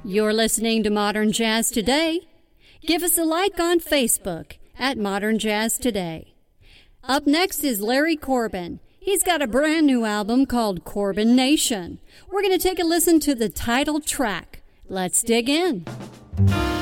You're listening to Modern Jazz Today. Give us a like on Facebook at Modern Jazz Today. Up next is Larry Corbin. He's got a brand new album called Corbin Nation. We're going to take a listen to the title track. Let's dig in.